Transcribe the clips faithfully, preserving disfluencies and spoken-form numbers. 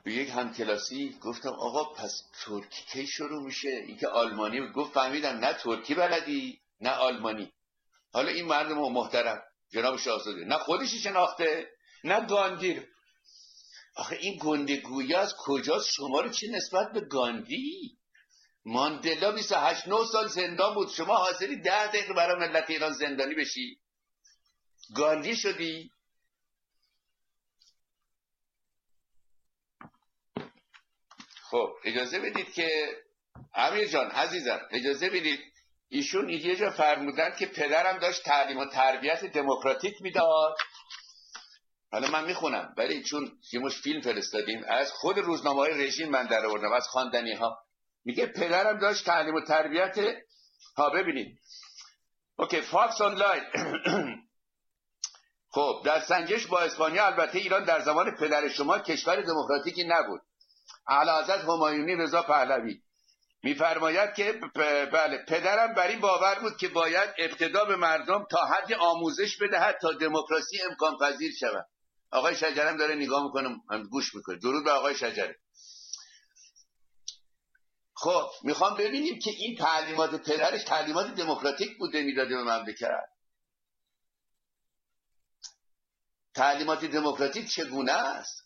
به یک همکلاسی گفتم آقا پس ترکی کی شروع میشه؟ این که آلمانی بود. گفت فهمیدم نه ترکی بلدی نه آلمانی. حالا این مردم محترم جناب شاهزاده نه خودشی شناخته نه گاندی. آخه این گندگویی از کجاست؟ شما رو چه نسبت به گاندی؟ ماندلا بیست و هشت نه سال زندان بود، شما حاضری ده دقیقه برای ملت ایران زندانی بشی؟ گاندی شدی؟ خب اجازه بدید که امیر جان عزیزم اجازه بدید، ایشون یه جا فرمودن که پدرم داشت تعلیم و تربیت دموکراتیک میداد. حالا من میخونم ولی چون یه مش فیلم فرستادیم از خود روزنامه‌های رژیم من در آوردم از خواندنی ها. میگه پدرم داشت تعلیم و تربیت ها. ببینید اوکی فاکس آنلاین. خب در سنجش با اسپانیا البته ایران در زمان پدر شما کشور دموکراتیکی نبود. اعلیحضرت همایونی رضا پهلوی میفرماید که بله پدرم بر این باور بود که باید ابتدا به مردم تا حد آموزش بدهد تا دموکراسی امکان پذیر شود. آقای شجرم داره نگاه میکنه گوش میکنه. درود به آقای شجره. خب میخوام ببینیم که این تعلیمات پدرش تعلیمات دموکراتیک بوده میداده به مملکت. تعلیمات دموکراتیک چگونه است؟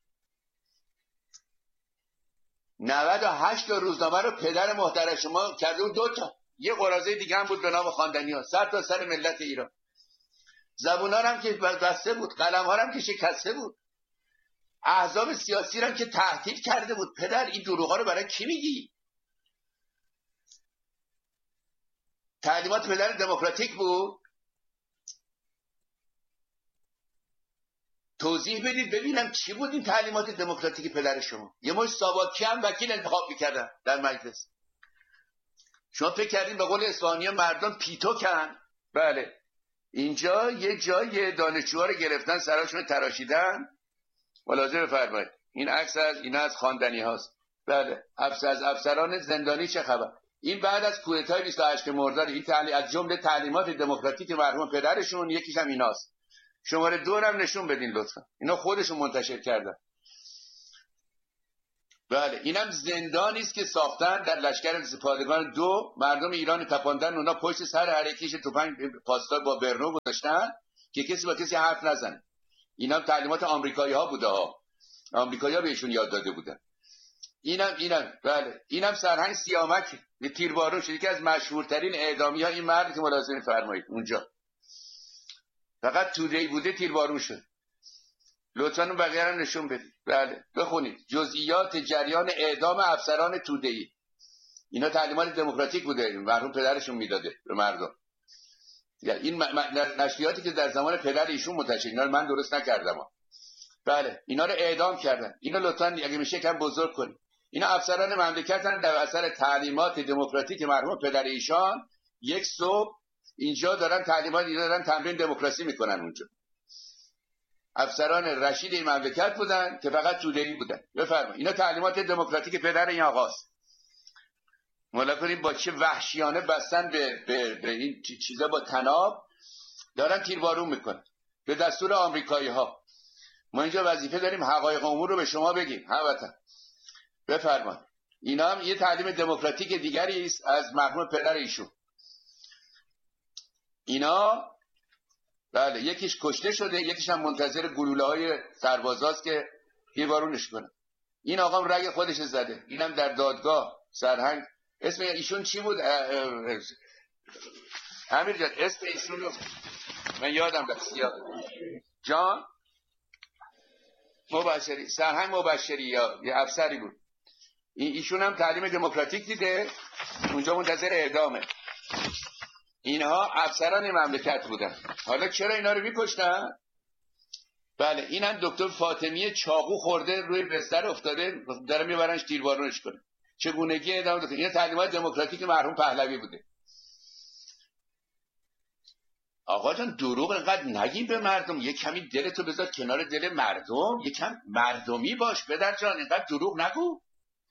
نود و هشت تا روزنامه رو پدر محترم شما کرده بود دو تا، یه قراضه دیگه هم بود به نام خواندنی ها، سر تا سر ملت ایران. زبون ها هم که بسته بود، قلم ها هم که شکسته بود، احزاب سیاسی هم که تهدید کرده بود. پدر این دروغ ها رو برای کی میگی؟ تعلیمات پدر دموکراتیک بود؟ توضیح بدید ببینم چی بود این تعلیمات دموکراتیک پدر شما. یه مش ساواکی هم وکیل انتخاب میکردن در مجلس. شما فکر کردین به قول اسپانیا مردم پیتوکن؟ بله اینجا یه جای دانشجوها رو گرفتن سراشون تراشیدن. ملاحظه بفرمایید این عکس از این از خواندنی هاست. بله افسر از افسران زندانی چه خبر؟ این بعد از کودتای بیست و هشتم مرداد. این تعلیم از جمله تعلیمات دموکراتیک مرحوم پدرشون یکیش هم ایناست. شماره دو هم نشون بدین لطفا. اینا خودشون منتشر کردن. بله اینم زندانی است که ساختن در لشکر پادگان دو. مردم ایران تپاندن، اونا پشت سر هر کیش تفنگ پاسدار با برنو گذاشتن که کسی با کسی حرف نزنه. اینم تعلیمات آمریکایی ها بوده ها. آمریکایی ها بهشون یاد داده بودن. اینم اینم بله اینم سرهنگ سیامک به تیربارون شد، یکی از مشهورترین اعدامی ها این مرد که ملاحظه فرمایید اونجا فقط توده‌ای بوده تیربارون شد. لطفاً اون بقیه رو نشون بدید. بله بخونید جزئیات جریان اعدام افسران توده‌ای. اینا تعلیمات دموکراتیک بوده مرحوم پدرشون میداده به مردم. یعنی این نشریاتی که در زمان پدر ایشون منتشر، اینا رو من درست نکردم ها. بله اینا رو اعدام کردن. اینا لطفاً اگه میشه کم بزرگ کنید. اینا افسران مملکتن در اثر تعلیمات دموکراتیک مرحوم پدر ایشان. یک صبح اینجا دارن تعلیمات اینا دارن تمرین دموکراسی میکنن اونجا. افسران رشید این مملکت بودن که فقط توده‌ای بودن. بفرمایید اینا تعلیمات دموکراتیک پدر این آقاست. مولا کنید با چه وحشیانه بستن به, به, به این چیزا با تناب دارن تیربارون میکنن به دستور آمریکایی ها. ما اینجا وظیفه داریم حقایق امور رو به شما بگیم هموطن. بفرمایید اینا هم یه تعلیم دموکراتیک دیگری است از مرحوم پدر ایشون. اینا بله یکیش کشته شده، یکیش هم منتظر گلوله های سربازاست که تیربارونش کنه. این آقام رگ خودش زده. اینم در دادگاه سرهنگ. اسم ایشون چی بود؟ امیر جان اسم ایشون رو من یادم رفت. جان مبشری، سرهنگ مبشری یا یه افسری بود. ایشون هم تعلیم دموکراتیک دیده، اونجا منتظر اعدامه. اینها افسران مملکت بودن. حالا چرا اینا رو می‌کشتن؟ بله اینم دکتر فاطمی چاقو خورده روی بستر افتاده داره میبرنش تیربارونش کنه. چگونگی ادامه داده. این تعلیمات دموکراتیک مرحوم پهلوی بوده. آقا جان دروغ انقدر نگیم به مردم. یک کمی دلتو بذار کنار دل مردم، یک کم مردمی باش پدر جان. انقدر دروغ نگو.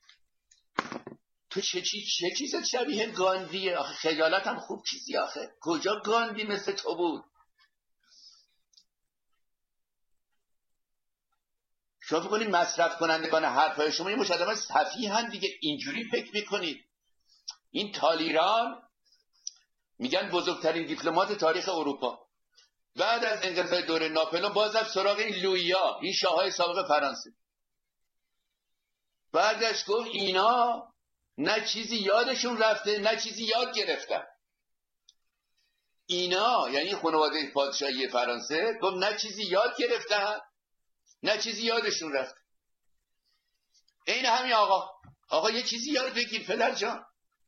تو چه چیز چه چیزت شبیه گاندیه؟ آخه خجالت هم خوب چیزی آخه. کجا گاندی مثل تو بود؟ شما فکر کنید مصرف کنندگان حرفای شما این مشاهده سفیهن دیگه، اینجوری فکر میکنید. این تالیران میگن بزرگترین دیپلمات تاریخ اروپا، بعد از انقلاب دوره ناپلئون باز رفت سراغ این لوئیا، این شاههای سابق فرانسه. بعدش گفت اینا نه چیزی یادشون رفته نه چیزی یاد گرفتن. اینا یعنی خانواده پادشاهی فرانسه، گفت نه چیزی یاد گرفتن نه چیزی یادشون رفته. این همین آقا آقا یه چیزی یاد بگیر پدر جان.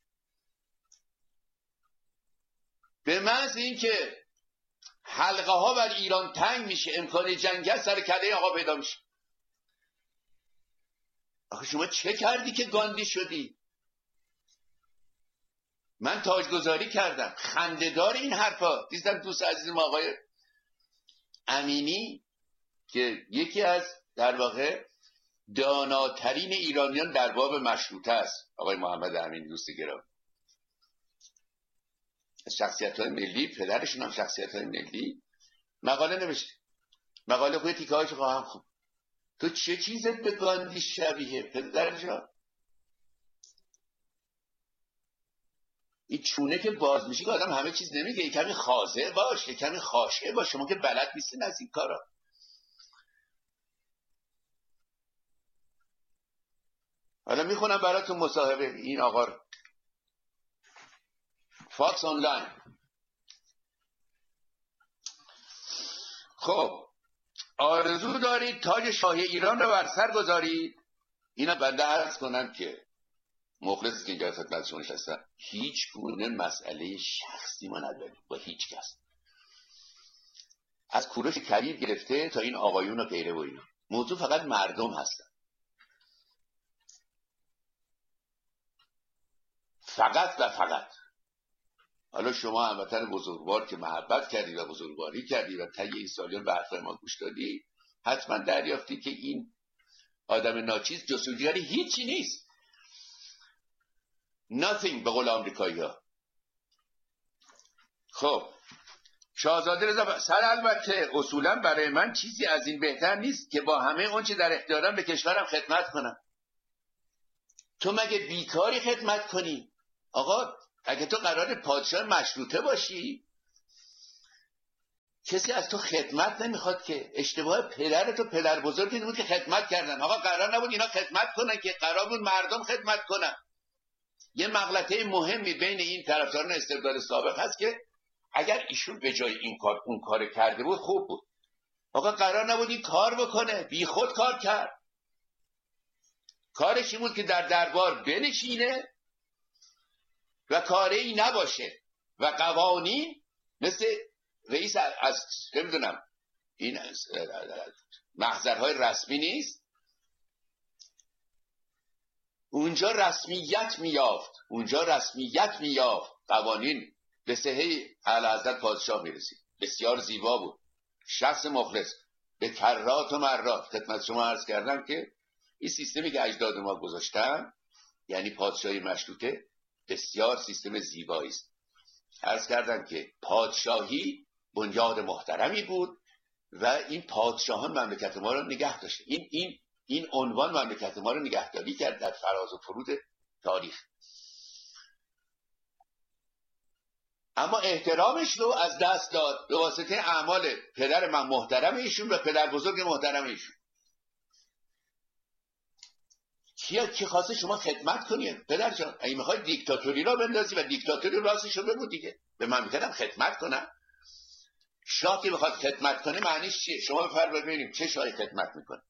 به محض این که حلقه ها بر ایران تنگ میشه، امکان جنگ سر کله آقا پیدا میشه. آخه شما چه کردی که گاندی شدی؟ من تاجگذاری کردم. خنده‌دار این حرفا. دیدم دوست عزیزم آقای امینی که یکی از در واقع داناترین ایرانیان در باب مشروطه است، آقای محمد امینی دوست گرامی، شخصیت‌های ملی، پدرشون هم شخصیت‌های ملی، مقاله نوشته. مقاله خوی تیکه هایش خواهم خوب. تو چه چیزت به گاندی شبیه پدر جان؟ این چونه که باز میشه که آدم همه چیز نمیگه. یک کمی خاضع باش، یک کمی خاشه باش. شما که بلد نیستین از این کارا. حالا میخونم براتون مصاحبه این آقا رو. فاکس آنلاین. خب آرزو دارید تاج شاهی ایران رو بر سر گذارید؟ اینا بنده عرض کنم که مخلصی که اینجا خدمت شما نشستم، هیچ گونه مسئله شخصی ما نداریم با هیچ کس، از کوروش کبیر گرفته تا این آقایون و غیره و اینا. موضوع فقط مردم هستن، فقط و فقط. حالا شما هموطن بزرگوار که محبت کردید و بزرگواری کردید و طی این سالیان به حرف ما گوش دادید، حتما دریافتی که این آدم ناچیز جستجوگری هیچی نیست. nothing به قول آمریکایی ها. خب شاهزاده رضا سر البته اصولا برای من چیزی از این بهتر نیست که با همه اون چه در اختیارم به کشورم خدمت کنم. تو مگه بیکاری خدمت کنی؟ آقا اگه تو قرار پادشاه مشروطه باشی، کسی از تو خدمت نمیخواد که. اشتباه پدرت و پدر بزرگت بود که خدمت کردن. آقا قرار نبود اینا خدمت کنن که، قرار بود مردم خدمت کنن. یه مغلطه مهمی بین این طرفداران استبداد سابق هست که اگر ایشون به جای این کار اون کار کرده بود خوب بود. آقا قرار نبود این کار بکنه، بی خود کار کرد. کارش این بود که در دربار بنشینه و کاری ای نباشه و قوانین مثل رئیس از نمیدونم این محضرهای رسمی نیست، اونجا رسمیت میافت، اونجا رسمیت میافت، قوانین به صحه اعلیحضرت پادشاه میرسید. بسیار زیبا بود، شخص مخلص. به کرات و مرات خدمت شما عرض کردم که این سیستمی که اجداد ما گذاشتن، یعنی پادشاهی مشروطه، بسیار سیستم زیبایی است. عرض کردم که پادشاهی بنیاد محترمی بود و این پادشاهان مملکت ما رو نگه داشت. این این این عنوان مملکت ما رو نگهداری کرد در فراز و فرود تاریخ. اما احترامش رو از دست داد به واسطه اعمال پدر من محترم ایشون و پدر بزرگ محترم ایشون. کیا کی خواسته شما خدمت کنید پدر جان؟ اگه میخوای دیکتاتوری را بندازی و دیکتاتوری راستش رو بگو دیگه، به من میگم خدمت کنم. شاه که بخواد خدمت کنه معنیش چیه؟ شما بفرمایید ببینیم چه شاهی خدمت میکنه.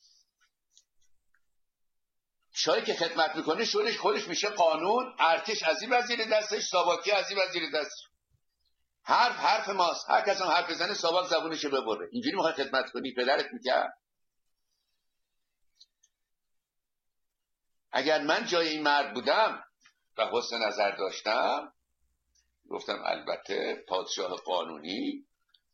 شاهی که خدمت میکنه شورش خودش میشه قانون، ارتش از این وزیر دستش، ساواکی از این وزیر دستش. حرف حرف ماست، هر کس هم حرف بزنه ساواک زبونشو ببره. اینجوری میخواد خدمت کنی؟ پدرت میکرد؟ اگر من جای این مرد بودم و حسن نظر داشتم، گفتم البته پادشاه قانونی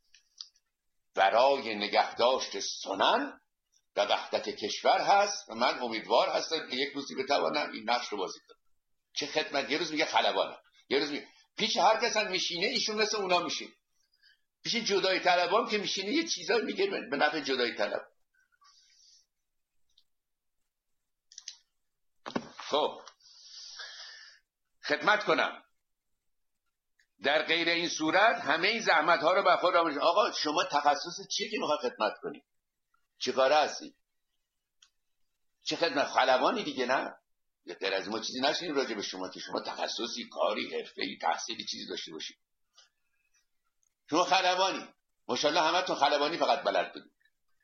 برای نگهداشت سنن و وحدت کشور هست و من امیدوار هستم که یک روزی بتوانم این نقش رو بازی کنم. چه خدمت؟ یه روز میگه خلبانم، یه روز میگه پیش هر کس هم میشینه ایشون مثل اونا میشه. پیش جدایی طلبام که میشینه یه چیزایی میگه به نفع جدایی طلب. خب خدمت کنم، در غیر این صورت همه این زحمت ها رو به خود آموزش. آقا شما تخصص چیه که میخواد خدمت کنی؟ چه کاره هستی؟ چه خدمت؟ خلبانی دیگه نه؟ یا غیر از ما چیزی نشینیم راجع به شما که شما تخصصی، کاری، حرفه‌ای، تحصیلی چیزی داشته باشید. شما خلبانی، ماشاءالله همتون خلبانی فقط بلد بودید.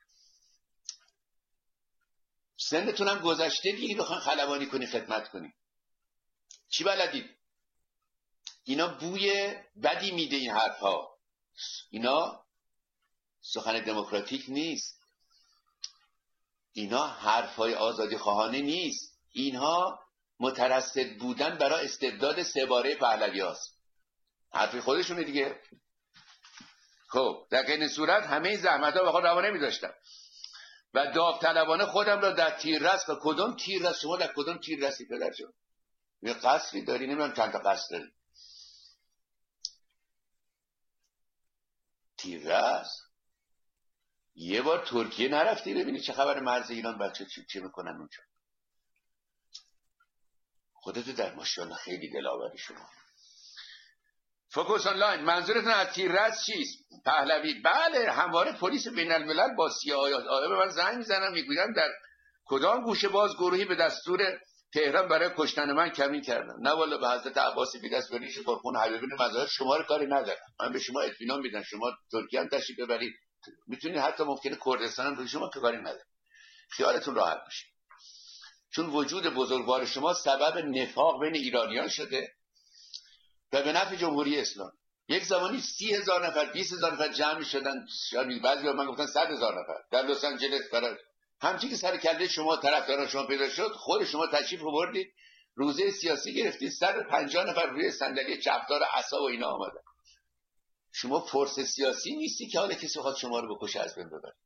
سنتون هم گذشته دیگه بخوان خلبانی کنی خدمت کنی. چی بلدید؟ اینا بوی بدی میده این حرفها. اینا سخن دموکراتیک نیست. اینا حرفهای آزادی خواهانه نیست. اینها مترصد بودن برای استبداد سه باره پهلوی هاست. حرفی خودشونه دیگه. خب در این صورت همه زحمت ها به خود روا نمی‌داشتم و داوطلبانه خودم را در تیررس، و کدوم تیررس؟ شما در کدوم تیررسی پدر جان؟ یه قصری داری؟ نمیدونم چند تا قصر داری. تیررس یه بار ترکیه نرفتی ببینی چه خبر مرز ایران بچه چی چی میکنن اونجا؟ خودتو در ماشاءالله خیلی دلاوری شما. فوکوس آنلاین، منظورتون از تیررس چیست؟ پهلوی؟ بله، همواره پلیس بین الملل با سیاه‌های آیا به من زنگ میزنن میگوین در کدام گوشه باز گروهی به دستور تهران برای کشتن من کمین کردن. نه والا به حضرت عباس بی دست بریش پرخون حبیبین مظاهر شما رو کاری ندارم. من به شما اطمینان میدم شما ترکیه هم تشریف ببرید، میتونید حتی ممکنه کردستان هم رو شما که کاری نداره. خیالتون راحت باشه. چون وجود بزرگوار شما سبب نفاق بین ایرانیان شده و به نفع جمهوری اسلامی. یک زمانی سی هزار نفر، بیست هزار نفر جمع شدن، شاید بعضی من گفتن صد هزار نفر در لس آنجلس برای همچین که سر کله شما طرفداران شما پیدا شد، خود شما تشریف آوردید روزه سیاسی گرفتید، صد و پنجاه نفر روی صندلی چپدار عصا و اینا آمدن. شما فرس سیاسی نیستی که حالا کسی خواهد شما رو بکشه از بین ببره.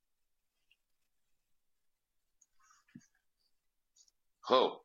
خب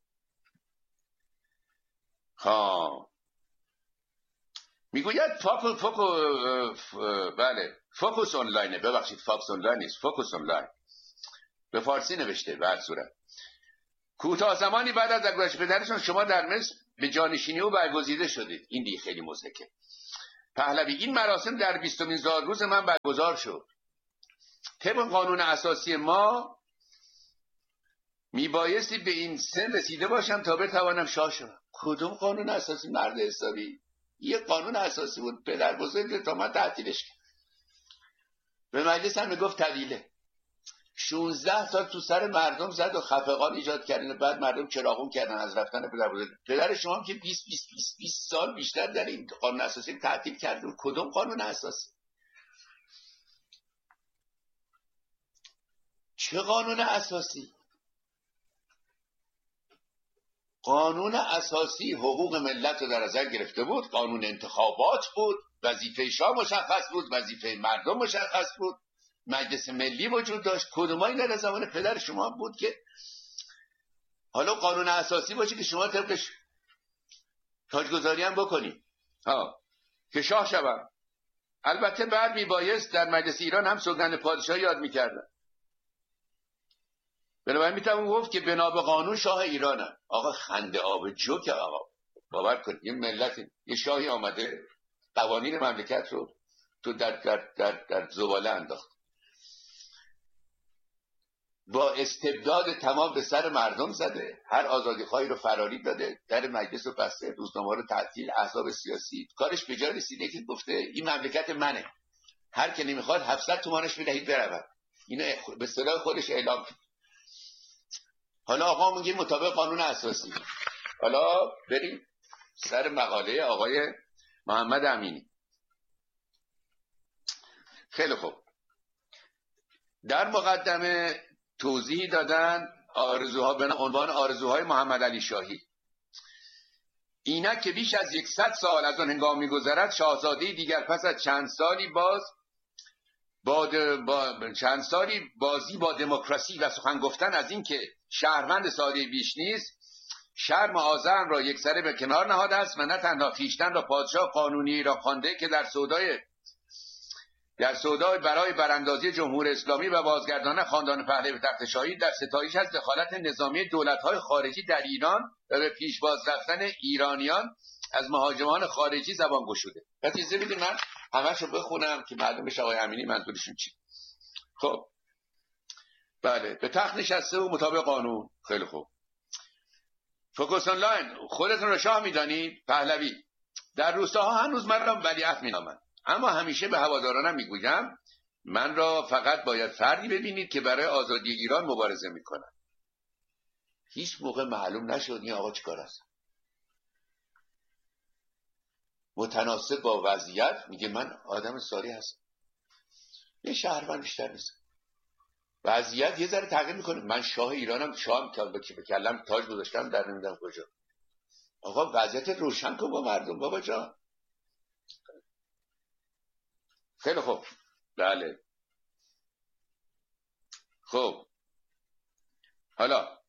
ها میگوید فاکو فاکو بله فوکوس آنلاینه، ببخشید فاکس آنلاین نیست، فوکوس آنلاین به فارسی نوشته. به هر صورت کوتاه زمانی بعد از درگذشت پدرشون شما در مصر به جانشینی او برگزیده شدید. این دیگه خیلی مضحکه. پهلوی، این مراسم در بیستمین زادروز من برگزار شد. طبق قانون اساسی ما میبایستی به این سن رسیده باشم تا بتوانم شاه شدم. کدوم قانون اساسی مرد حسابی؟ یه قانون اساسی بود پدر بزرگ تا من تعطیلش کرد. به مجلس هم میگفت طویله. شانزده سال تو سر مردم زد و خفقان ایجاد کردن، بعد مردم چراغون کردن از رفتن پدر بزرگ. پدر شما هم که بیست بیست بیست بیست سال بیشتر در این قانون اساسی تعطیل کردن. کدوم قانون اساسی؟ چه قانون اساسی؟ قانون اساسی حقوق ملت رو در نظر گرفته بود. قانون انتخابات بود، وظیفه شاه مشخص بود، وظیفه مردم مشخص بود، مجلس ملی وجود داشت. کدومایی در زمان پدر شما بود که حالا قانون اساسی باشه که شما طبقش تاجگذاری هم بکنی ها که شاه شوم؟ البته بعد میبایست در مجلس ایران هم سوگند پادشاه یاد میکردن. بنابراین میتونم گفت که بنا به قانون شاه ایرانم. آقا خنده آب جوک. آقا باور کنید یه ملت، یه شاهی آمده قوانین مملکت رو تو در در در, در زباله انداخت، با استبداد تمام به سر مردم زده، هر آزادی خواهی رو فراری داده، در مجلس رو بسته، روزنامه رو تعطیل، احزاب سیاسی. کارش به جا رسیده که گفته این مملکت منه، هر که نمیخواد هفتصد تومانش بدهید برود. اینو به اصطلاح خودش اعلام کرد. حالا آقا میگه مطابق قانون اساسی. حالا بریم سر مقاله آقای محمد امینی. خیلی خوب. در مقدمه توضیح دادن آرزوها به عنوان آرزوهای محمد علی شاهی. اینک که بیش از یکصد سال از آن هنگام می‌گذرد، شاهزاده دیگر پس از چند سالی باز با, با چند سالی بازی با دموکراسی و سخن گفتن از این که شهروند ساده بیش نیست، شرم آذرم را یک سره به کنار نهاده است و نه تنها خویشتن را پادشاه قانونی را خوانده که در سودای در سودای برای براندازی جمهوری اسلامی و بازگرداندن خاندان پهلوی به تخت شاهی در ستایش از دخالت نظامی دولت‌های خارجی در ایران و به پیشواز رفتن ایرانیان از مهاجمان خارجی زبان گشوده. بعد اجازه بدید من همه‌شو بخونم که معلوم بشه آقای امینی منظورشون چی. خب بله، به تخت نشسته و مطابق قانون. خیلی خوب. فوکوس آنلاین، خودتون رو شاه می‌دانید؟ پهلوی: در روستاها هنوز من را ولیعهد می‌نامند، اما همیشه به هوادارانم میگویم من را فقط باید فردی ببینید که برای آزادی ایران مبارزه میکنه. هیچ موقع معلوم نشد این آقا چیکار است. متناسب با وضعیت میگه من آدم ساری هستم، یه شهروند بیشتر نیست. وضعیت یه ذره تغییر میکنه، من شاه ایرانم، شاه به کلم تاج گذاشتم در نمیدونم کجا. آقا وضعیت روشن کن با مردم بابا جان. خیلی خوب. بله خب، حالا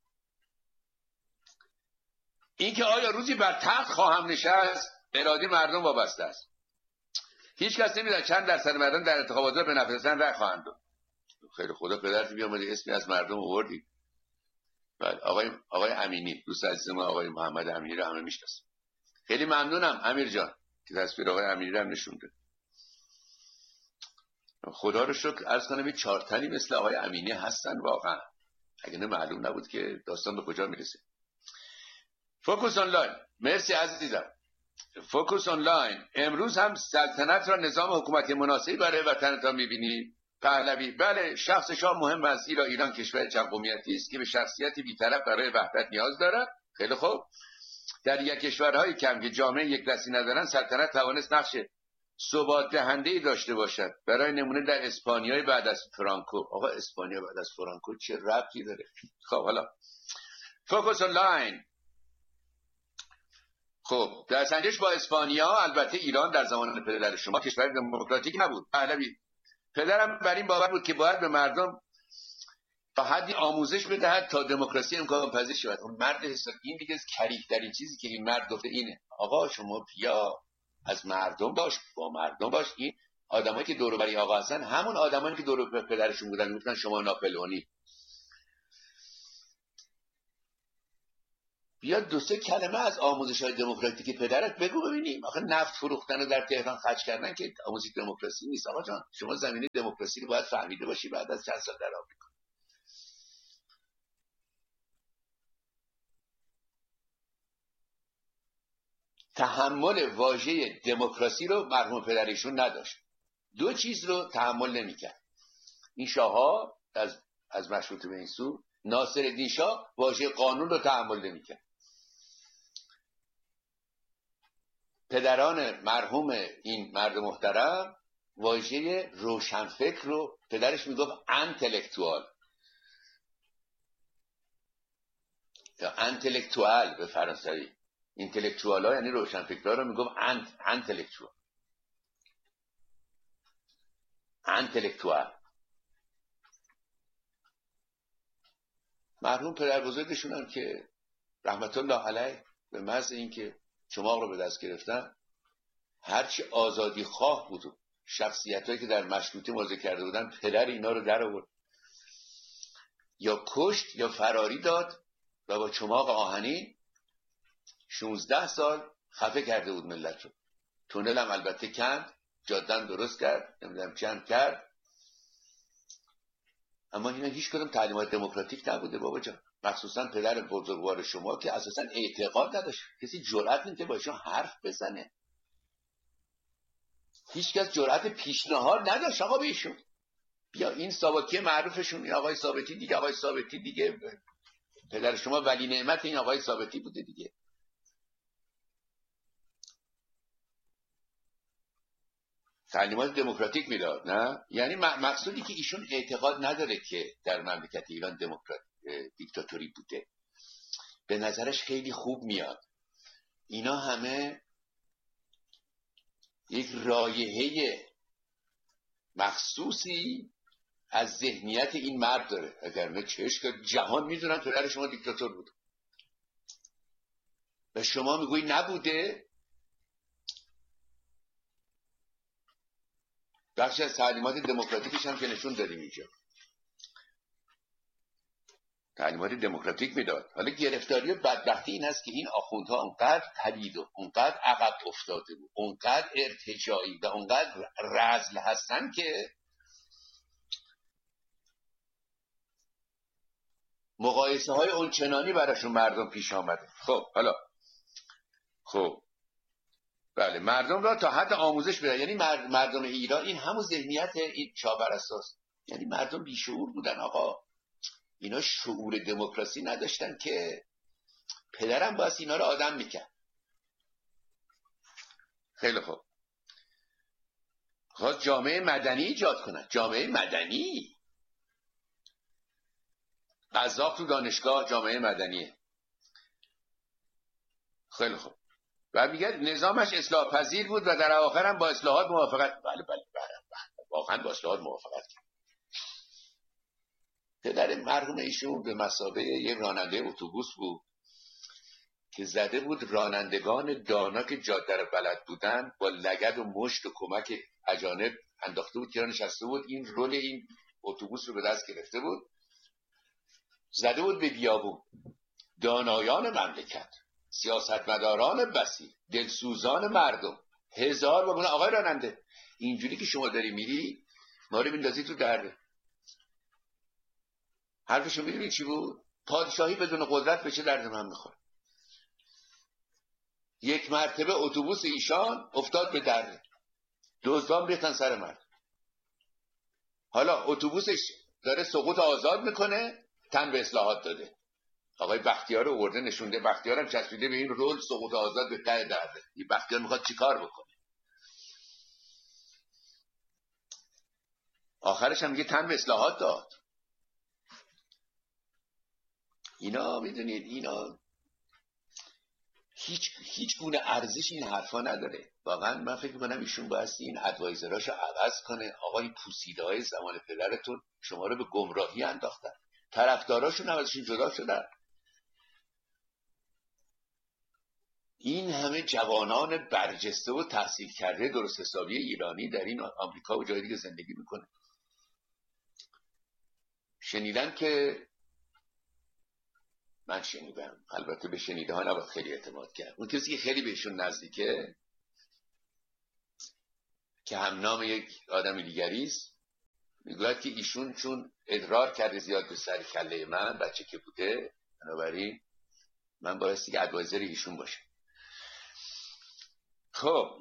این که آیا روزی بر تخت خواهم نشست اراده مردم وابسته است. هیچ کس نمیدونه چند درصد مردم در انتخابات به نفع حسن رأی خواهند داد. خیلی خدا پدرت بیامده اسمی از مردم آوردی. بله آقای آقای امینی، دوست عزیز ما آقای محمد امینی رو همه میشناسن. خیلی ممنونم امیر جان که تصویر آقای امینی رو هم نشونده. خدا رو شکر عرض کنم این چهار تنی مثل آقای امینی هستن واقعا، اگه نه معلوم نبود که داستان به کجا میرسه. فوکوس آنلاین، مرسی عزیزم. فوکوس آنلاین، امروز هم سلطنت را نظام حکومتی مناسبی برای وطنتان میبینید؟ پهلوی: بله، شخص شاه مهم است، زیرا ایران کشور چند قومیتی است که به شخصیتی بی‌طرف برای وحدت نیاز دارد. خیلی خوب. در یک کشورهای کم که جامعه یک دستی ندارند سلطنت توانست نقش ثبات دهنده‌ای داشته باشد. برای نمونه در اسپانیا بعد از فرانکو. آقا اسپانیا بعد از فرانکو چه ربطی داره؟ خب حالا فوکوس آنلاین. خب در سنجش با اسپانیا، البته ایران در زمان پدر شما کشور دموکراتیک نبود. پهلوی: پدرم بر این باور بود که باید به مردم تا حدی آموزش بدهد تا دموکراسی امکان پذیر شود. اون مرد حساب این دیگه کریک در این چیزی که این مرد گفته اینه. آقا شما بیا از مردم باش، با مردم باش. این آدمایی که دور و بر آقا هستن همون آدمایی که دور و بر پدرشون بودن میگفتن شما ناپلئونی. بیا دو سه کلمه از آموزش های دموکراتیک پدرت بگو ببینیم. آخه نفت فروختن و در تهران خرج کردن که آموزش دموکراسی نیست. آقا جان شما زمینه دموکراسی رو باید فهمیده باشی بعد از چند سال در آمریکا. تحمل واژه دموکراسی رو مرحوم پدرشون نداشت. دو چیز رو تحمل نمی‌کرد. این شاه‌ها از از مشروطه به این سو، ناصرالدین شاه واژه قانون رو تحمل نمی‌کرد. پدران مرحوم این مرد محترم واژه روشنفکر رو، پدرش میگفت انتلکتوال یا انتلکتوال به فرانسوی. اینتלקچوال ها یعنی روشنفکرها رو میگفت انت انتلکچوال انتلکتوال. مرحوم پدر بزرگشون هم که رحمت الله علیه به محض اینکه چماق رو به دست گرفتن هرچی آزادی خواه بود، شخصیتایی که در مشروطه مبارزه کرده بودن، پدر اینا رو در آورد، یا کشت یا فراری داد و با چماق آهنی شانزده سال خفه کرده بود ملت رو. تونل هم البته کند، جاده هم درست کرد، نمیدونم چند کرد، اما اینا هیچ کدوم تعلیمات دموکراتیک نبوده بابا جان. مخصوصا پدر بزرگوار شما که اساسا اعتقاد نداشت، کسی جرأت نمی‌کنه با ایشون حرف بزنه، هیچ کس جرأت پیشنهاد نداشت آقا بهشون. بیا این ساواکی معروفشون، این آقای ثابتی دیگه، آقای ثابتی دیگه پدر شما ولی نعمت این آقای ثابتی بوده دیگه. تعلیمات دموکراتیک میداد، نه؟ یعنی مقصودی که ایشون اعتقاد نداره که در مملکت ایران دموکرات دیکتاتوری بوده، به نظرش خیلی خوب میاد. اینا همه یک رایحه مخصوصی از ذهنیت این مرد داره، اگر نه چش که جهان میدونن پدر شما دیکتاتور بود و شما میگویی نبوده. بخشی از تعلیمات دموکراتیکش هم که نشون دادیم اینجا، تعلیمات دموکراتیک میداد. حالا گرفتاری و بدبختی این هست که این آخوندها اونقدر پلید و اونقدر عقب افتاده بود، اونقدر ارتجاعی و اونقدر رذل هستن که مقایسه های اونچنانی براشون مردم پیش آمده. خب حالا خب بله، مردم را تا حد آموزش بده. یعنی مردم ایران این همون ذهنیت این شاهپرستاست، یعنی مردم بیشعور بودن آقا، اینا شعور دموکراسی نداشتن که پدرم باید اینا رو آدم میکرد. خیلی خوب، خواست جامعه مدنی ایجاد کنن. جامعه مدنی، قذاق تو دانشگاه جامعه مدنیه. خیلی خوب، و میگه نظامش اصلاح پذیر بود و در آخر هم با اصلاحات موافقت. بله بله بله واقعا با اصلاحات موافقت کرد. پدر مرحوم ایشون به مثابه یک راننده اتوبوس بود که زده بود رانندگان دانا که جاده رو بلد بودن با لگد و مشت و کمک اجانب انداخته بود که نشسته بود، این رول این اتوبوس رو به دست گرفته بود، زده بود به بیابون. دانایان مملکت، سیاستمداران بسیط، دلسوزان مردم، هزار بگونه آقای راننده اینجوری که شما داری میری ما رو میندازی تو درده. حرفشو میدونی چی بود؟ پادشاهی بدون قدرت به چه درد من میخوره. یک مرتبه اتوبوس ایشان افتاد به درده، دزدان ریختن سر مرد. حالا اتوبوسش داره سقوط آزاد میکنه، تن به اصلاحات داده. آقای بختیار رو آورده نشونده، بختیار هم چسبیده به این رول سقوط آزاد به ته درده. این بختیار میخواد چیکار بکنه؟ آخرش هم میگه تن به اصلاحات داد. اینا میدونید اینا هیچ هیچ گونه ارزش این حرفا نداره. واقعا من فکر می‌کنم ایشون بایستی این ادوایزراشو عوض کنه. آقا این پوسیده‌های زمان پدرتون شما رو به گمراهی انداختن، طرفداراشون هم ازشون جدا شدن. این همه جوانان برجسته و تحصیل کرده درست حسابی ایرانی در این آمریکا و جای دیگه زندگی میکنه. شنیدن که من شنیدم، البته به شنیده ها نباید خیلی اعتماد کرد، اون کسی که خیلی بهشون نزدیکه که هم نام یک آدم دیگریست، میگوید که ایشون چون ادرار کرده زیاد به سر کله من بچه که بوده، بنابراین من بایستی که ادوایزر ایشون باشه. خب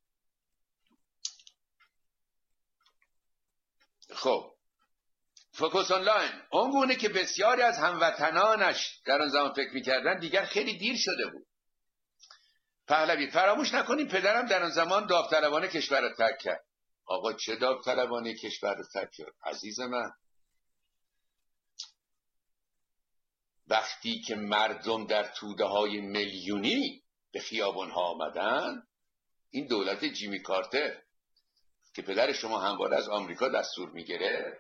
خب فوکوس آنلاین اون گونه که بسیاری از هموطنانش در اون زمان فکر میکردن دیگر خیلی دیر شده بود. پهلوی فراموش نکنیم پدرم در اون زمان داوطلبانه کشور رو ترک کرد. آقا چه داوطلبانه کشور رو ترک کرد عزیز من؟ وقتی که مردم در توده های میلیونی به خیابان ها آمدن، این دولت جیمی کارتر که پدر شما همواره از آمریکا دستور میگیره،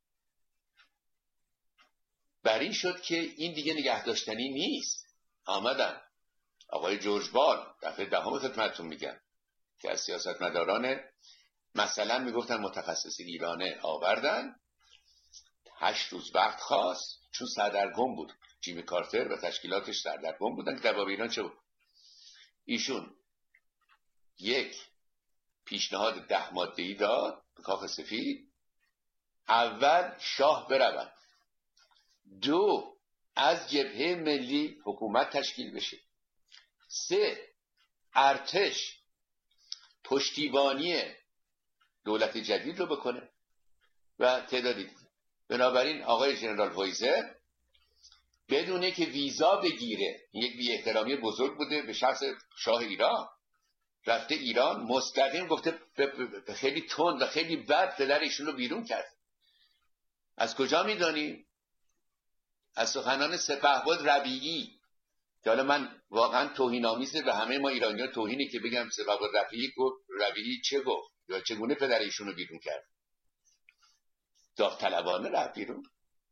بر این شد که این دیگه نگه داشتنی نیست. آمدن آقای جورج بال، دفعه دهم خدمتتون میگم، که از سیاستمداران مثلا میگفتن متخصصین ایرانه آوردن، هشت روز وقت خواست چون سردرگم بود. جیمی کارتر و تشکیلاتش سردرگم بودن که در باب ایران چه بود. ایشون یک پیشنهاد ده ماده‌ای داد به کاخ سفید. اول شاه برود، دو از جبهه ملی حکومت تشکیل بشه، سه ارتش پشتیبانی دولت جدید رو بکنه و تعدادی. بنابراین آقای ژنرال وایزر بدونه که ویزا بگیره، یک بی احترامی بزرگ بوده به شخص شاه ایران، رفته ایران مستقیم گفته به خیلی تند و خیلی بد پدر ایشون رو بیرون کرد. از کجا میدانیم؟ از سخنان سپهبد ربیعی که حالا من واقعا توهین‌آمیزه به همه ما ایرانی‌ها توهینی که بگم سپهبد ربیعی گفت. ربیعی چه گفت یا چگونه پدر ایشون رو بیرون کرد؟ داوطلبانه رفت بیرون.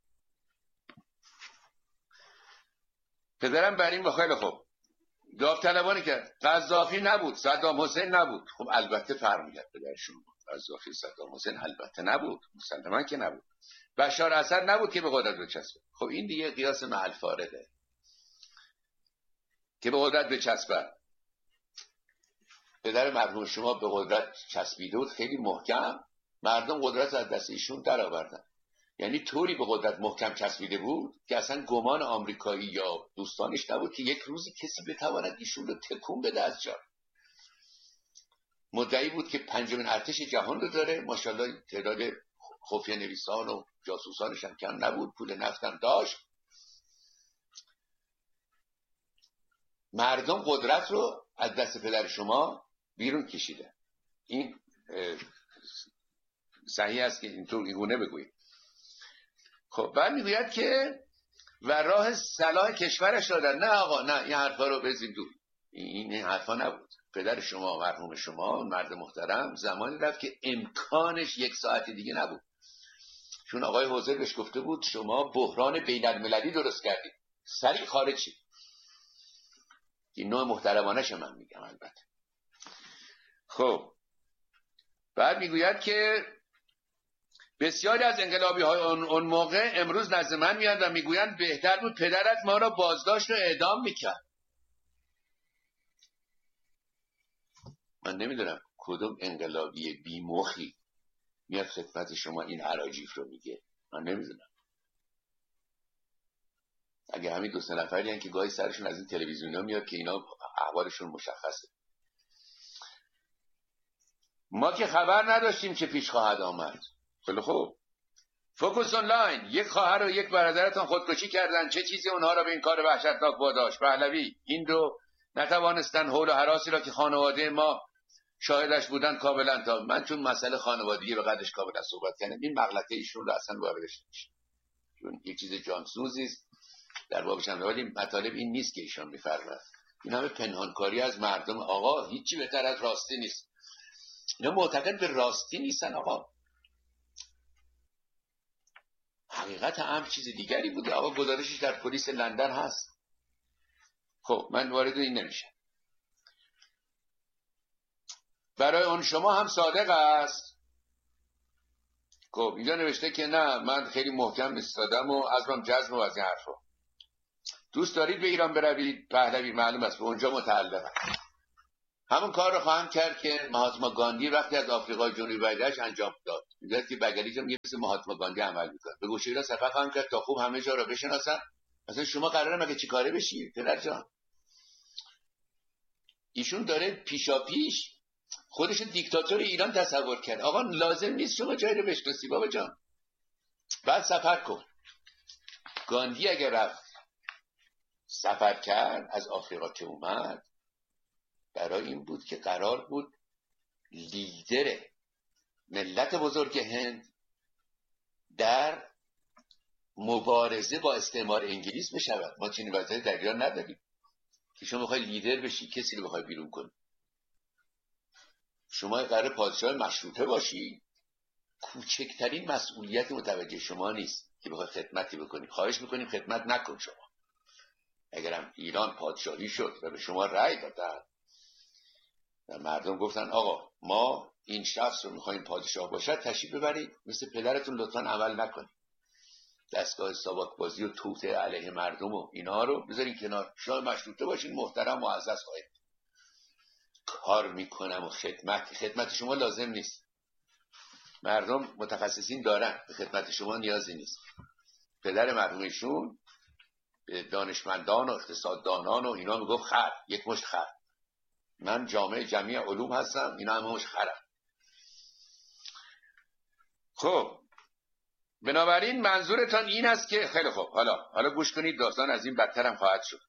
پدرم بر این با خیلی خوب داوطلبانه کرد. قذافی نبود، صدام حسین نبود. خب البته فرق می‌کرد پدرشون بود. از داخل صدام حسین؟ البته نبود، مسلما که نبود. بشار اسد نبود که به قدرت بچسبه. خب این دیگه قیاس محل فارغه که به قدرت بچسبه. پدر مرحوم شما به قدرت چسبیده بود خیلی محکم، مردم قدرت از دست ایشون در آوردن. یعنی طوری به قدرت محکم چسبیده بود که اصلا گمان آمریکایی یا دوستانش نبود که یک روزی کسی بتواند ایشون رو تکون بده از جا. مدعی بود که پنجمین ارتش جهان رو داره، ماشاءالله تعداد خفیه نویسان و جاسوسانش هم کم نبود، پول نفتم داشت. مردم قدرت رو از دست پدر شما بیرون کشیده. این صحیح است که اینطور اینگونه بگویید. خب بعد میگوید که و راه صلاح کشورش دادن. نه آقا، نه، این حرفا رو بزید دور. این این حرفا نبود. پدر شما، مرحوم شما، مرد محترم، زمانی رفت که امکانش یک ساعت دیگه نبود. چون آقای حوزر بهش گفته بود شما بحران بین المللی درست کردید، سریع خارج شید. این نوع محترمانش من میگم البته. خب بعد میگوید که بسیاری از انقلابی های اون, اون موقع امروز نزد من میاد و میگویند بهتر بود پدرت ما را بازداشت و اعدام میکرد. من نمیدونم کدوم انقلابی بیمخی میاد خدمت شما این عراجیف رو میگه. من نمیدونم. اگه همین دو سه نفری هن که گاهی سرشون از این تلویزیونا میاد که اینا احوالشون مشخصه. ما که خبر نداشتیم چه پیش خواهد آمد. خیلی خوب. فوکوس آنلاین، یک خواهر و یک برادرتان خودکشی کردن، چه چیزی اونها را به این کار وحشتناک واداشت؟ پهلوی، این دو نتوانستن حول و هراسی را که خانواده ما شاهدش بودن کاملا تا من چون مسئله خانوادگی به قدرش کاملا صحبت کردم، این مغلطه ایشون رو اصلا واردش نمیشه. چون یک چیز جانسوزی است در بابش هم، ولی مطالب این نیست که ایشون میفرماید. این همه پنهانکاری از مردم. آقا هیچی بهتر از راستی نیست. اینا معتقد به راستی نیستن. آقا حقیقت امر چیز دیگری بوده. آقا گزارشش در پلیس لندن هست. خب من وارد این نمیشه. برای اون شما هم صادق است. خب اینجا نوشته که نه من خیلی محکم ایستادم و عزمم جزم و از این حرفا. دوست دارید به ایران بروید؟ پهلوی، معلوم است به اونجا متعلقم. همون کار رو خواهم کرد که مهاتما گاندی وقتی از آفریقای جنوبی برگشت انجام داد. میگه که بگلیجم میگه مثل مهاتما گاندی عمل میکنه. به گوشه ایران سفر خواهم کرد تا خوب همه جا رو بشناسن. مثلا شما قراره مگه چیکاره بشی پدر جان؟ ایشون داره پیشا پیش خودش دیکتاتور ایران تصور کرد. آقا لازم نیست شما جایی رو بشناسی بابا جان. بعد سفر کن. گاندی اگر رفت سفر کرد از آفریقا که اومد، برای این بود که قرار بود لیدر ملت بزرگ هند در مبارزه با استعمار انگلیس بشود. ما چنین وضعیتی در ایران نداریم که شما بخوای لیدر بشی کسی رو بخوای بیرون کنی. شما قرار پادشاه مشروطه باشی، کوچکترین مسئولیت متوجه شما نیست که بخوای خدمتی بکنی. خواهش میکنیم خدمت نکن. شما اگرم ایران پادشاهی شد و به شما رأی دادن و مردم گفتن آقا ما این شخص رو میخوایم پادشاه باشد، تشریف ببرید مثل پدرتون لطفا عمل نکنید. دستگاه ساواک بازی و توته علیه مردم و اینا رو بذارین کنار. شاه مشروطه باشین، محترم معزز خواهید. کار میکنم و خدمت خدمت شما لازم نیست. مردم متخصصین دارن، به خدمت شما نیازی نیست. پدر مرحومشون به دانشمندان و اقتصاددانان و اینا میگفت خر، یک مشت خر. من جامعه جمعی علوم هستم، اینا همه مشت خرم. خب بنابراین منظورتان این است که خیلی خوب، حالا حالا گوش کنید، داستان از این بدتر هم خواهد شد.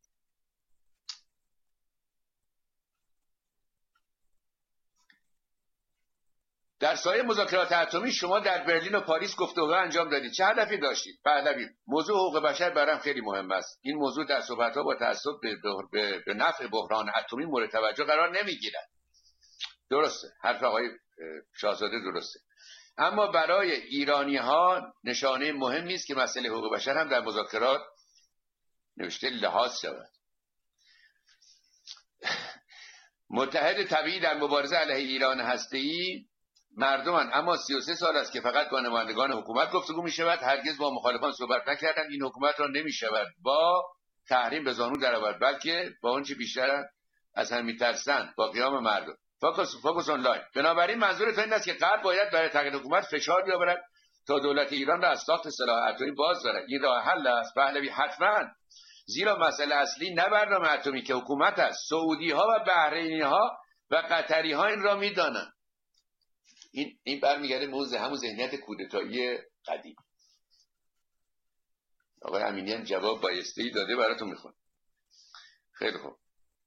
در سایه مذاکرات اتمی شما در برلین و پاریس گفتگو انجام دادید. چه هدفی داشتید؟ پهلوی، موضوع حقوق بشر برام خیلی مهم است. این موضوع در صحبت‌ها با تعصب به, به, به نفع بحران اتمی مورد توجه قرار نمیگیرد. درسته، حرف آقای شاهزاده درسته. اما برای ایرانی‌ها نشانه مهمی است که مسئله حقوق بشر هم در مذاکرات نوشته لحاظ شود. متحد طبیعی در مبارزه علیه ایران هسته‌ای مردمان، اما سی و سه سال است که فقط با نمایندگان حکومت گفتگو می شود، هرگز با مخالفان صحبت نکردند. این حکومت را نمی شود با تحریم به زانو درآورد، بلکه با اون چه بیشتر از هم میترسند با قیام مردم. فوکس فوکس آنلاین. بنابراین منظور تو این است که غرب باید برای تغییر حکومت فشار بیاورد تا دولت ایران را از ساخت سلاح اتمی باز دارد. این راه حل است پهلوی، حتما، زیرا مسئله اصلی نه برنامه اتمی که حکومت است. سعودی ها و بحرینی ها و قطری ها این را میدانند. این این برمیگرده موضوع همون ذهنیت کودتایی قدیم. آقای امینیان جواب بایسته‌ای داده، براتون میخونم. خیلی خوب.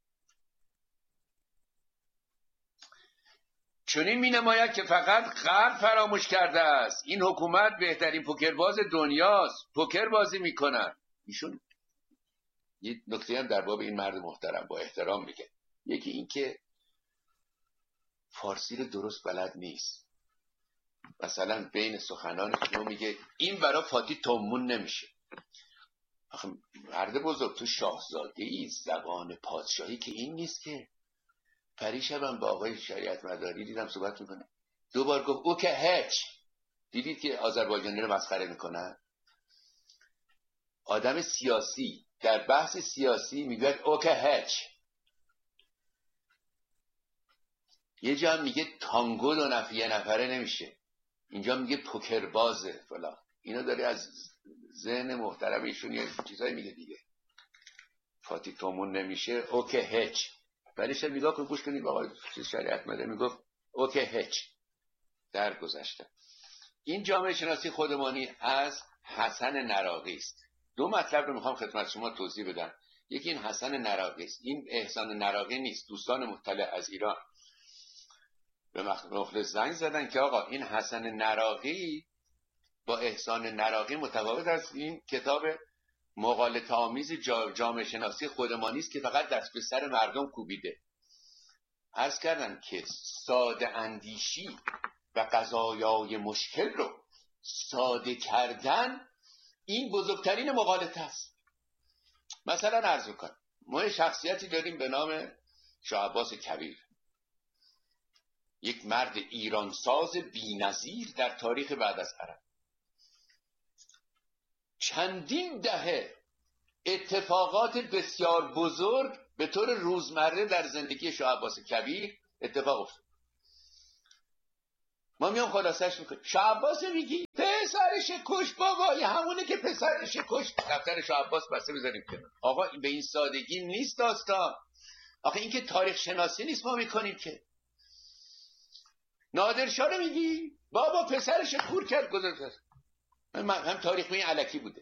چنین می‌نماید که فقط غرب فراموش کرده است این حکومت بهترین پوکرباز دنیاست، پوکر بازی میکنن. ایشون یه نکته هم در باب این مرد محترم با احترام میگه. یکی این که فارسی رو درست بلد نیست. مثلا بین سخنان شما میگه این برای فاتی تومون نمیشه. آخه مرد بزرگ، تو شاهزاده ای، زبان پادشاهی که این نیست که. پریشبم با آقای شریعت مداری دیدم صحبت میکنه، دو بار گفت او که هچ. دیدید که آذربایجانی رو مسخره میکنن؟ آدم سیاسی در بحث سیاسی میگه او که هچ. یه جا هم میگه تانگو دو نفر یه نفره نمیشه، اینجا میگه پوکر بازه فلان. اینو داره از ذهن محترم ایشون یه چیزایی میگه دیگه. فاتی تومون نمیشه، او که هچ. ولی شب نگاه کن، گوش کنید آقای شریعت مداری میگفت او که هچ در گذشته. این جامعه شناسی خودمانی از حسن نراقی است. دو مطلب رو میخوام خدمت شما توضیح بدم. یکی این حسن نراقی است. این احسان نراقی نیست. دوستان مطلع از ایران به مخلص زنگ زدن که آقا این حسن نراقی با احسان نراقی متفاوت است. این کتاب مغالطه آمیز جامعه شناسی خودمانی است که فقط دست به سر مردم کوبیده. عرض کردم که ساده اندیشی و قضایای مشکل رو ساده کردن این بزرگترین مغالطه است. مثلا عرض میکنم ما شخصیتی داریم به نام شاه عباس کبیر، یک مرد ایرانساز بی‌نظیر در تاریخ بعد از عرب. چندین دهه اتفاقات بسیار بزرگ به طور روزمره در زندگی شاه عباس کبیر اتفاق افتاد. ما میام خلاصش میکنیم. شاه عباس میگی پسرش کش بابا، یه همونه که پسرش کش. دفتر شاه عباس بسته بذاریم کنار. آقا به این سادگی نیست داستان. آخه این که تاریخ شناسی نیست ما میکنیم که. نادرشاه رو میگی بابا پسرش کور کرد گذاشت. هم تاریخ این الکی بوده.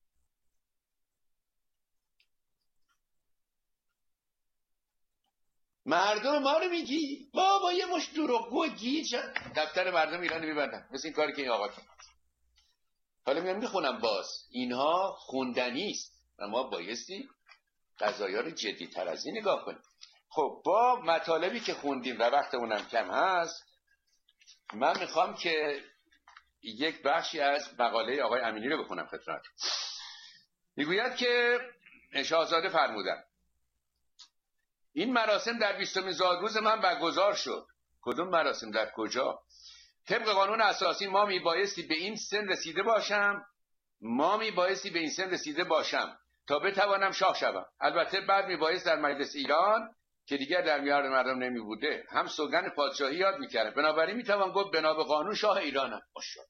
مردم ما رو میگی بابا یه مش دروغگو گیج. دفتر مردم ایران میبندن مثل این کاری که این آقا کرد. حالا میام میخونم باز اینها خوندنی است و ما بایستی قضایا رو جدی تر از این نگاه کنیم. خب با مطالبی که خوندیم و وقتمونم کم هست، من میخوام که یک بخشی از مقاله آقای امینی رو بخونم خدمت. میگوید که شاهزاده فرمودن این مراسم در بیستمین زادروز من برگزار شد. کدوم مراسم؟ در کجا؟ طبق قانون اساسی ما میبایستی به این سن رسیده باشم ما میبایستی به این سن رسیده باشم تا بتوانم شاه شوم. البته بعد میبایست در مجلس ایران که دیگر در میان مردم نمی بوده هم سوگند پادشاهی یاد میکردم. بنابراین میتوان گفت بنا به قانون شاه ایرانم. ماشاءالله.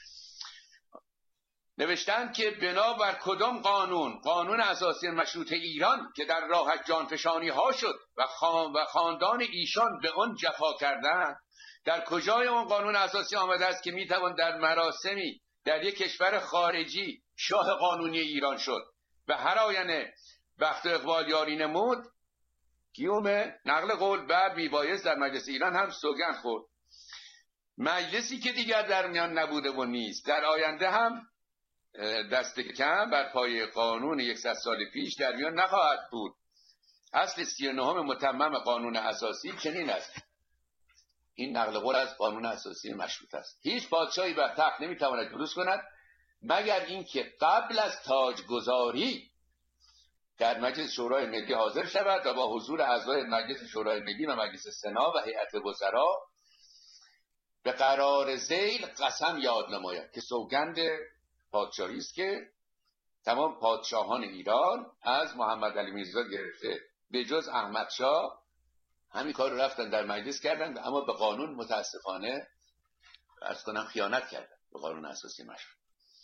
نوشتن که بنا بر کدام قانون؟ قانون اساسی مشروطه ایران که در راهش جانفشانی ها شد و, خان و خاندان ایشان به آن جفا کردند. در کجای اون قانون اساسی آمده است که میتوان در مراسمی در یک کشور خارجی شاه قانونی ایران شد و هر آینه وقت اقبال یاری نمود گیوم نقل قول بعد میبایست در مجلس ایران هم سوگند خورد. مجلسی که دیگر در میان نبوده و نیست در آینده هم دست کم بر پای قانون یکصد سال پیش در میان نخواهد بود. اصل سی و نهم متمم قانون اساسی چنین است. این نقل قول از قانون اساسی مشروط است. هیچ پادشاهی بر تخت نمیتواند جلوس کند مگر اینکه قبل از تاجگذاری در مجلس شورای ملی حاضر شود و با حضور اعضای مجلس شورای ملی و مجلس سنا و هیئت وزرا به قرار ذیل قسم یاد نماید، که سوگند پادشاهی است که تمام پادشاهان ایران از محمد علی میرزا گرفته به جز احمد شاه همین کار رو رفتن در مجلس کردن، اما به قانون متاسفانه عرض کنم خیانت کردن، به قانون اساسی مشروع.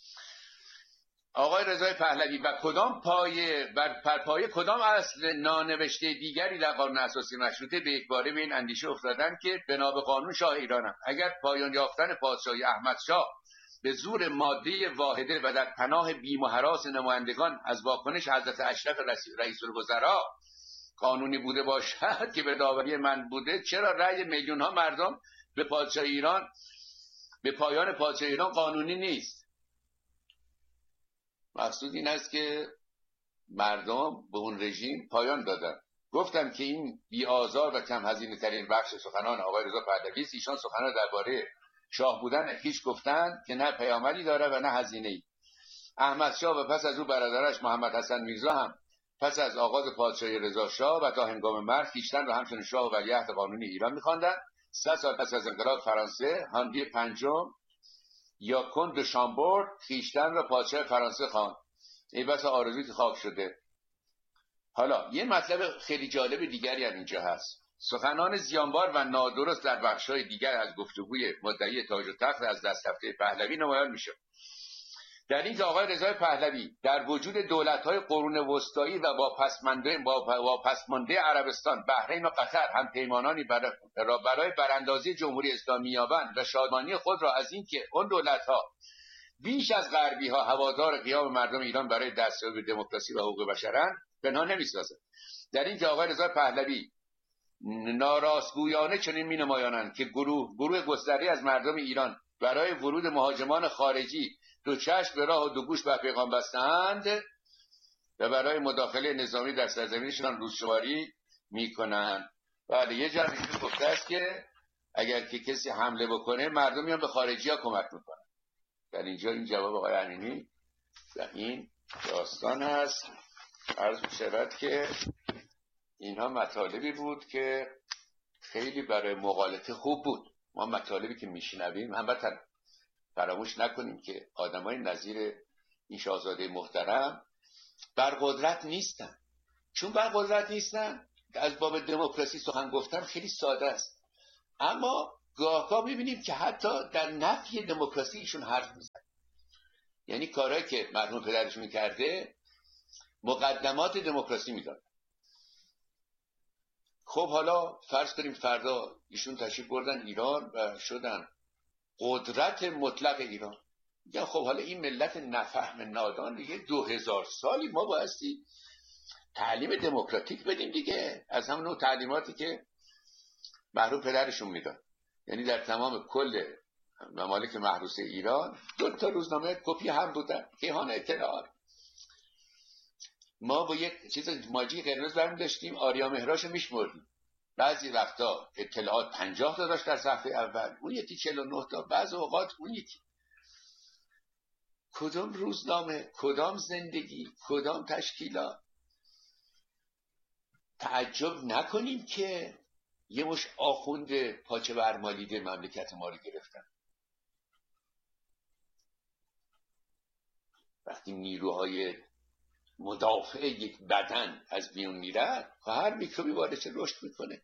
آقای رضای پهلوی و کدام پایه بر پرپایه کدام اصل نانوشته دیگری در قانون اساسی مشروطه به یک باره به این اندیشه افتادن که بنا به قانون شاه ایرانم اگر پایان یافتن پادشاهی احمد شاه به زور ماده واحده و در پناه بیم و هراس نمایندگان از واکنش حضرت اشرف رئیس الوزراء قانونی بوده باشد که به داوری من بوده، چرا رأی میلیون ها مردم به پادشاهی ایران به پایان پادشاهی ایران قانونی نیست؟ مقصود این است که مردم به اون رژیم پایان دادن. گفتم که این بی آزار و کم هزینه ترین بخش سخنان آقای رضا پهلوی است. ایشان سخنان درباره شاه بودن هیچ گفتند که نه پیامدی داره و نه هزینه‌ای. احمد شاه و پس از او برادرش محمد حسن میرزا هم پس از آغاز پادشاهی رضا شاه و تا هنگام مرگ خویشتن را همچون شاه و ولیعهد قانونی ایران می‌خواندند. صد سال پس از انقلاب فرانسه هانری پنجم یا کند دو شامبورد خویشتن را پادشاه فرانسه خواند. ای بس آرزویی که خاک شده. حالا یه مطلب خیلی جالب دیگری هم اینجا هست. سخنان زیانبار و نادرست در بخش‌های دیگر از گفتگوی مدعی تاج و تخت از دست رفته پهلوی نمایان میشه. در این که آقای رضای پهلوی در وجود دولت‌های قرون وسطایی و با پسمانده با پسمانده عربستان، بحرین و قطر هم پیمانانی برای برای براندازی جمهوری اسلامی یابند و شادمانی خود را از این که اون دولت‌ها بیش از غربی ها هوادار قیام مردم ایران برای دستیابی به دموکراسی و حقوق بشرند پنهان نمی‌سازد. در این که آقای رضا پهلوی ناراستگویانه چنین می‌نمایانند که گروه گروه گسترده از مردم ایران برای ورود مهاجمان خارجی دو چشم به راه و دو گوش بر پیغام بستند و برای مداخله نظامی در سرزمینشان روزشماری می‌کنند. بله، یه جمعی گفته است که اگر که کسی حمله بکنه مردم میان به خارجی‌ها کمک می‌کنن. در اینجا این جواب آقای امینی و این داستان هست. عرض می‌شود که اینها مطالبی بود که خیلی برای مقالطه خوب بود. ما مطالبی که میشنویم البته فراموش نکنیم که آدمای نظیر این شاهزاده محترم بر قدرت نیستن. چون بر قدرت نیستن از باب دموکراسی سخن گفتن خیلی ساده است، اما گاهگاه میبینیم که حتی در نفی دموکراسی ایشون حرف میزنن. یعنی کارهایی که مرحوم پدرشون میکرده مقدمات دموکراسی میداد. خب حالا فرض کنیم فردا ایشون تشریف بردن ایران و شدن قدرت مطلق ایران. میگن خب حالا این ملت نفهم نادان دیگه دو هزار سالی ما بایستی تعلیم دموکراتیک بدیم دیگه، از همون نوع تعلیماتی که مرحوم پدرشون میداد. یعنی در تمام کل ممالک محروسه ایران دو تا روزنامه کپی هم بودن، کیهان اطلاعات. ما با یک چیز ماجی قرمز برمی داشتیم، آریا مهراشو میشمردیم. بعضی وقتا اطلاعات پنجاه تا داشت در صفحه اول، اون یکی چهل و نه تا، بعض اوقات اون یکی. کدام روزنامه، کدام زندگی، کدام تشکیلات؟ تعجب نکنیم که یه مش آخوند پاچه برمالیده مملکت ما رو گرفتن. وقتی نیروهای مدافع یک بدن از میون میرن، هر میکروبی وارد چه رشد میکنه.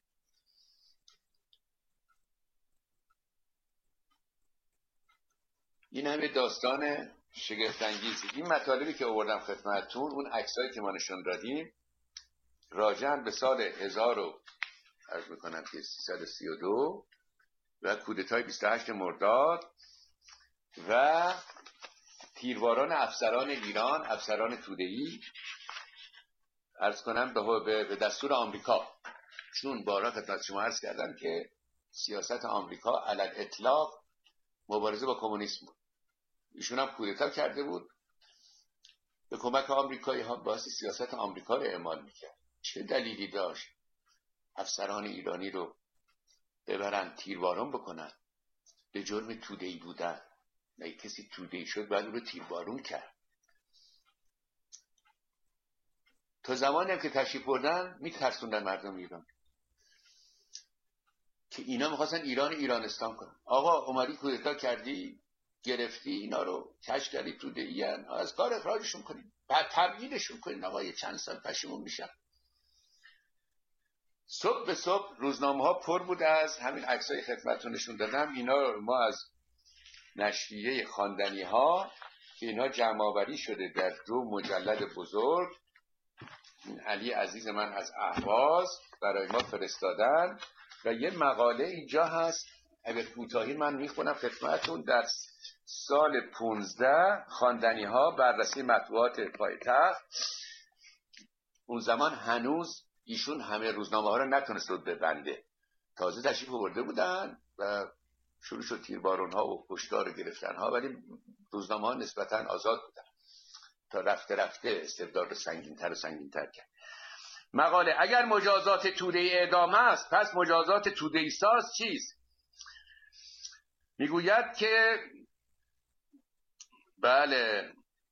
این همه داستان شگفت انگیزی. این مطالبی که آوردم خدمتتون، اون عکسایی که ما نشون دادیم راجع به سال هزار و عرض میکنم که سیصد و سی و دو و کودتای بیست و هشت مرداد و تیرواران افسران ایران، افسران توده‌ای، عرض کنم به به دستور آمریکا. چون بارها خدمت شما عرض کردم که سیاست آمریکا علی الاطلاق مبارزه با کمونیسم بود. ایشون هم کودتا کرده بود، به کمک آمریکایی ها باعث سیاست آمریکا رو اعمال میکرد. چه دلیلی داشت افسران ایرانی رو ببرن تیرواران بکنن به جرم توده‌ای بودن؟ نه، کسی توده‌ای شد بعد رو تیروارون کرد. تا زمانی هم که تشریف بردن میترسوندن مردم ایران. که اینا میخواستن ایران ایرانستان کنن. آقا اومدی کودتا کردی، گرفتی اینا رو، کش کردی توده این، از کار اخراجشون کنین، بعد تبدیلشون کنین. آقا یه چند سال پشیمون میشن. صبح به صبح روزنامه ها پر بود از همین عکسای خدمتتون نشون دادم. اینا ما از نشریه خواندنی ها که اینا جمع آوری شده در دو مجلد بزرگ، علی عزیز من از اهواز برای ما فرستادن و یه مقاله اینجا هست. اگر کوتاهی من میخونم خدمتتون. در سال پونزده خواندنی ها بررسی مطبوعات پایتخت. اون زمان هنوز ایشون همه روزنامه ها رو نتونست رو ببنده، تازه تشریف آورده بودن و شروع شد تیربارون ها و کشتار گرفتن ها، ولی روزنامه ها نسبتا آزاد بودن تا رفته رفته استبداد رو سنگین تر و سنگین تر کرد. مقاله: اگر مجازات توده اعدام است، پس مجازات توده ساز چیست؟ میگوید که بله،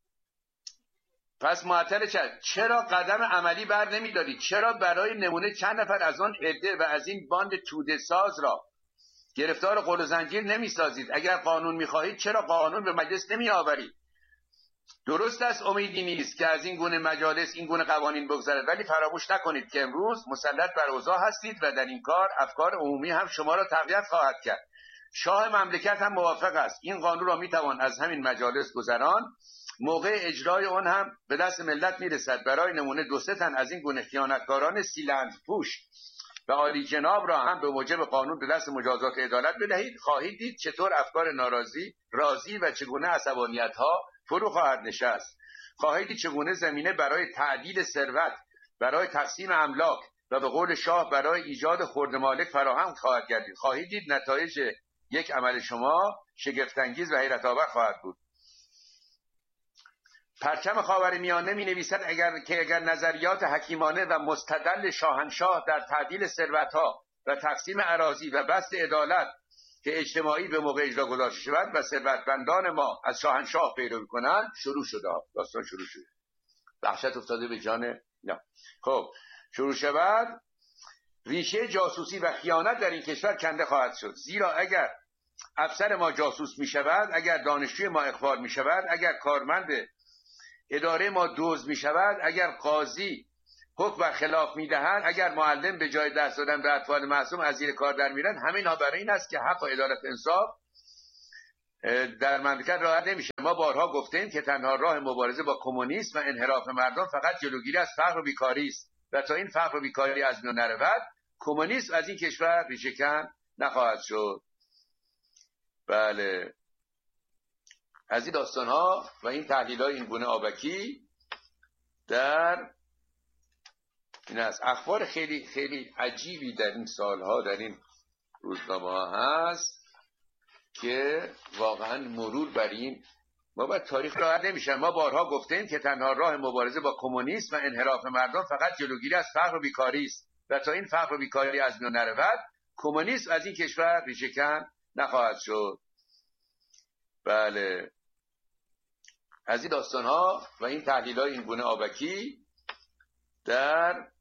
پس معطل چند چرا قدم عملی بر نمی دارید؟ چرا برای نمونه چند نفر از آن عده و از این باند توده ساز را گرفتار قل و زنجیر نمی سازید؟ اگر قانون می خواهید چرا قانون به مجلس نمی آورید؟ درست است امیدی نیست که از این گونه مجالس این گونه قوانین بگذرد، ولی فراموش نکنید که امروز مسلط بر اوضاع هستید و در این کار افکار عمومی هم شما را تقویت خواهد کرد. شاه مملکت هم موافق است. این قانون را می توان از همین مجالس گذران، موقع اجرای آن هم به دست ملت میرسد. برای نمونه دو سه تن از این گونه خیانتکاران سیلند پوش و عالی جناب را هم به موجب قانون به دست مجازات عدالت بدهید. خواهید دید چطور افکار ناراضی راضی و چگونه عصبانیت ها فرو خواهد نشست. خواهید دید چگونه زمینه برای تعدیل ثروت، برای تقسیم املاک و به قول شاه برای ایجاد خرد مالک فراهم خواهد گردید. خواهید دید نتایج یک عمل شما شگفت‌انگیز و حیرت آور خواهد بود. پرچم خاورمیانه می نویسد اگر که اگر نظریات حکیمانه و مستدل شاهنشاه در تعدیل ثروت‌ها و تقسیم اراضی و بسط عدالت که اجتماعی به موقع اجرا گذاشته شود و ثروتمندان ما از شاهنشاه پیروی کنند شروع شده. داستان شروع شده. وحشت افتاده به جان نه. خب شروع شود. ریشه جاسوسی و خیانت در این کشور کنده خواهد شد، زیرا اگر افسر ما جاسوس می شود، اگر دانشجوی ما اخبار می شود، اگر کارمند اداره ما دزد می شود، اگر قاضی حکم بر خلاف می دهد، اگر معلم به جای درس دادن به اطفال معصوم از زیر کار در میرن، همین ها برای این است که حق و عدالت انصاف در مملکت رعایت نمیشه. ما بارها گفتیم که تنها راه مبارزه با کمونیسم و انحراف مردم فقط جلوگیری از فقر و بیکاری است و تا این فقر و بیکاری از میان نرود، کمونیسم از این کشور ریشه‌کن نخواهد شد. بله، از این داستان ها و این تحلیل های این گونه آبکی در این است. اخبار خیلی خیلی عجیبی در این سالها در این روزنامه ها هست که واقعا مرور بر این ما باید تاریخ را نمیشن. ما بارها گفتیم که تنها راه مبارزه با کمونیسم و انحراف مردم فقط جلوگیری از فقر و بیکاری است و تا این فقر و بیکاری از میان نرود، کمونیسم از این کشور ریشه‌کن نخواهد شد. بله، از این داستان ها و این تحلیل های این گونه آبکی در